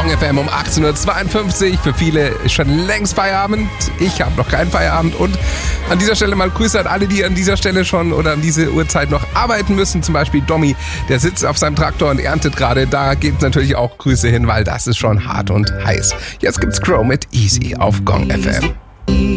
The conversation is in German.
Gong FM um 18.52 Uhr. Für viele ist schon längst Feierabend. Ich habe noch keinen Feierabend. Und an dieser Stelle mal Grüße an alle, die an dieser Stelle schon oder an diese Uhrzeit noch arbeiten müssen. Zum Beispiel Domi, der sitzt auf seinem Traktor und erntet gerade. Da gibt es natürlich auch Grüße hin, weil das ist schon hart und heiß. Jetzt gibt's Crow mit Easy auf Gong FM.